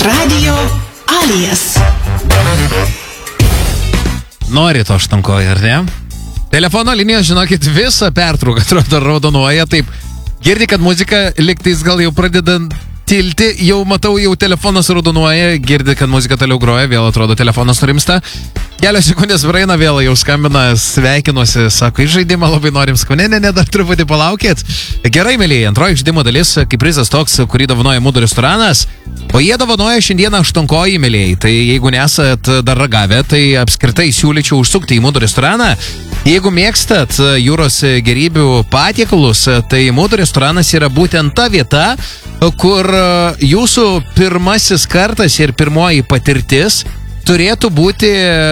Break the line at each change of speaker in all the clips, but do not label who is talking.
Radio Alijas.
Nori to Štankoji, ar ne? Telefono linijos, žinokit, visą pertrauką atrodo raudonuoja, taip. Girdi, kad muzika liktais gal jau pradeda tilti, jau matau, jau telefonas raudonuoja, girdi, kad muzika toliau groja, vėl atrodo telefonas nurimsta. Kelios sekundės praeina, vėl jau skambina, sveikinuosi, sako, iš žaidimą labai norim, sako, ne, dar truputį palaukit. Gerai, mėlyje, antroji žaidimo dalis, kaip prizas toks, kurį dovanoja Mūdų restoranas, o jie dovanoja šiandieną Štankoji, mėlyje. Tai jeigu nesat dar ragavę, tai apskritai siūlyčiau užsukti į Mūdų restoraną. Jeigu mėgstat jūros gerybių patiekalus, tai Mūdų restoranas yra būtent ta vieta, kur jūsų pirmasis kartas ir pirmoji patirtis turėtų būti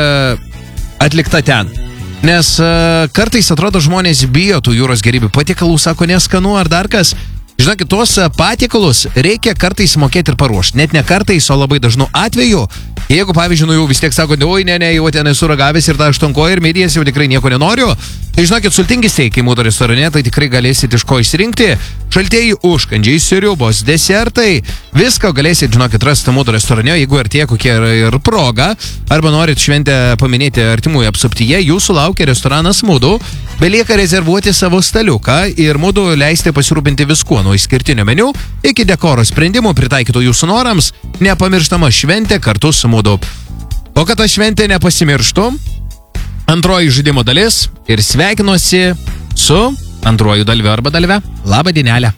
atlikta ten. Nes kartais atrodo žmonės bijo tų jūros gerybių patiekalų, sako neskanu ar dar kas. Žinokit, tuos patiekalus reikia kartais mokėti ir paruošti. Net ne kartais, o labai dažnu atveju. Jeigu, pavyzdžiui, jau vis tiek sako, oi, ne, jau ten esu ragavęs ir tą Štankoji ir mėdijas jau tikrai nieko nenoriu, tai žinokit, sultingi steikai Mūdų restorane, tai tikrai galėsit iš ko išsirinkti. Šaltieji užkandžiai, sriubos, desertai, viską galėsit, žinokit, rasti Mūdų restorane, jeigu artėja kokia ir proga, arba norit šventę paminėti artimųjų apsuptyje, jūsų laukia restoranas Mūdų, belieka rezervuoti savo staliuką ir Mūdų leisti pasirūpinti viskuo, nuo išskirtinio meniu iki dekoro sprendimų pritaikytų jūsų norams, nepamirštama šventė kartu su Mūdų. O kad ta šventė nepasimirštų, antroji žaidimo dalis ir sveikinuosi su antruoju dalyviu arba dalyve. Labą dienelę.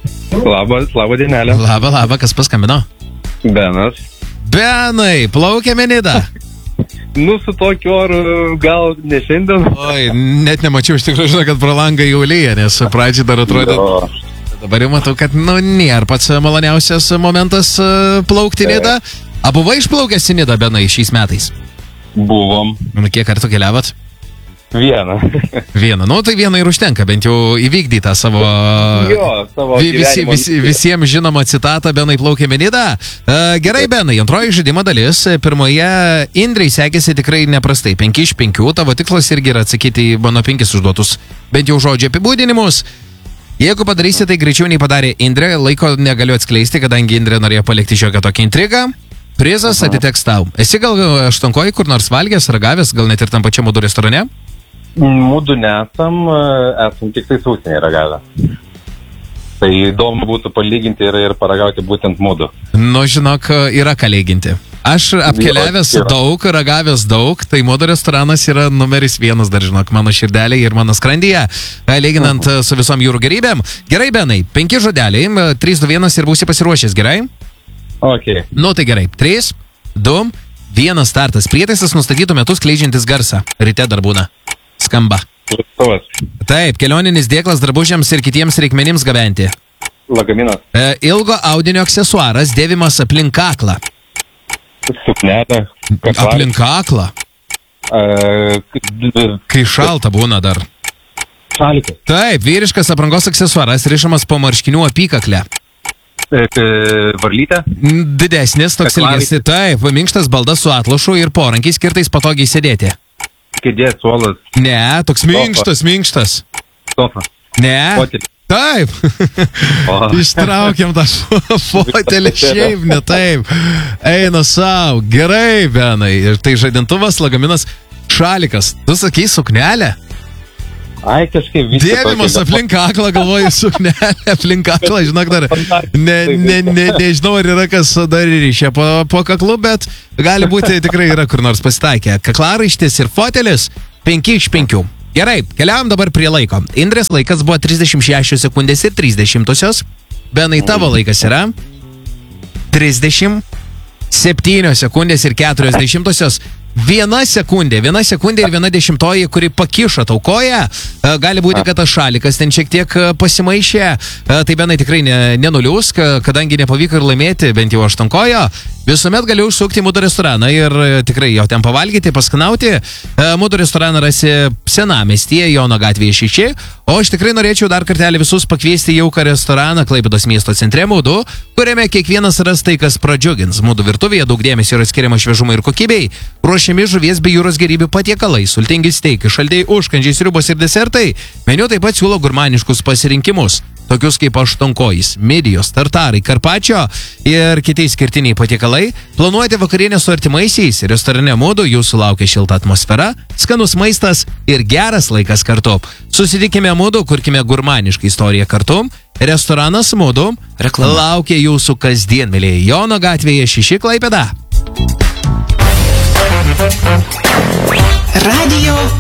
Labą dienelę.
Labą, kas paskambino?
Benas.
Benai, plaukėme Nidą.
Su tokiu oru gal ne šiandien.
Oi, net nemačiau, iš tikrųjų, žinau, kad pro langą jau lyja, nes pradžiai dar atrodė. Dabar jau matau, kad, nėra pats maloniausias momentas plaukti Nidą. A buvai išplaukęs į Nidą, Benai, šiais metais?
Buvom.
Kiek kartų keliavot?
Vieną.
Tai vieną ir užtenka, bent jau įvykdytą savo...
savo
visiems žinomą citatą, Benai plaukėme Nidą. Gerai, Benai, antroji žaidimo dalis. Pirmoje Indrei sekėsi tikrai neprastai. 5 iš 5, tavo tikslas irgi yra atsakyti į mano 5 užduotus, bent jau žodžio apibūdinimus. Jeigu padarysi tai greičiau nei padarė Indrė, laiko negaliu atskleisti, kadangi Indrė norėjo palikti šiokią tokią intrigą. Prizas atiteks tau. Esi gal Štankoji kur nors valgęs, ragavęs, gal net ir tam pačiam Mūdų restorane?
Mūdų nesam tik tai užsienį ragavę. Tai įdomu būtų palyginti ir paragauti būtent Mūdų.
Žinok, yra ką lyginti. Aš apkeliavęs daug, ragavęs daug, tai Mūdų restoranas yra numeris 1 dar, žinok, mano širdelė ir mano skrandyje, lyginant su visom jūrų gerybėm. Gerai, Benai, 5 žodeliai, 3, 2, 1 ir būsi pasiruošęs, gerai?
Ok.
Tai gerai, 3, 2, 1 startas. Prietaisas nustatytų metu skleidžiantis garsą. Ryte dar būna. Skamba. Taip, kelioninis dėklas drabužiams ir kitiems reikmenims gabenti.
Lagaminas.
Ilgo audinio aksesuaras dėvimas aplink kaklą.
Suknelė.
Aplink kaklą. Kai šalta būna dar.
Šalikas.
Taip, vyriškas aprangos aksesuaras rišamas po marškinių apykaklę.
Varlytė.
Didesnis, toks ilgesnis. Taip, minkštas baldas su atlošu ir porankiais skirtais patogiai sėdėti.
Kėdė, suolas.
Ne, toks minkštas.
Sofa.
Ne.
Fotelį.
Taip. Ištraukiam tą fotelį šiaip, ne taip. Eina savo. Gerai, Benai. Ir tai žadintuvas, lagaminas, šalikas. Tu sakai suknelę?
Ai, kažkaip visą.
Dėvimas aplink kaklą, galvoju, suknelė aplink kaklą, žinok, dar nežinau, ar yra kas dar ryšia po kaklu, bet gali būti tikrai yra kur nors pasitaikę. Kaklaraištis ir fotelis 5 iš 5. Gerai, keliavam dabar prie laiko. Indrės laikas buvo 36 sekundės ir 30. Benai, tavo laikas yra 37 sekundės ir 40. 1 sekundė ir 1/10, kuri pakišo tau koją. Gali būti, kad tas šalikas ten šiek tiek pasimaišė. Tai Benai tikrai nenuliūs, kadangi nepavyko ir laimėti, bent jau Štankojo. Visuomet galiu užsukti į Mūdų restoraną ir tikrai jau ten pavalgyti, paskanauti. Mūdų restoraną rasi Senamiestyje, Jono gatvėje 6. O aš tikrai norėčiau dar kartelį visus pakviesti į jauką restoraną Klaipėdos miesto centre Mūdų, kuriame kiekvienas ras tai, kas pradžiugins. Mūdų virtuvėje daug dėmesio yra skiriama šviežumui ir kokybei. Ruošiami žuvies bei jūros gerybių patiekalai, sultingi steikai, šaltieji užkandžiai, sriubos ir desertai. Meniu taip pat siūlo gurmaniškus pasirinkimus. tokius kaip aštuonkojis, midijos, tartarai, karpačio ir kiti skirtiniai patiekalai, planuojate vakarienę su artimaisiais, restorane Mudu jūsų laukia šilta atmosfera, skanus maistas ir geras laikas kartu. Susitikime Mudu, kurkime gurmanišką istoriją kartu. Restoranas Mudu laukia jūsų kasdien, mėlyje, Jono gatvėje 6 Klaipėda.
Radio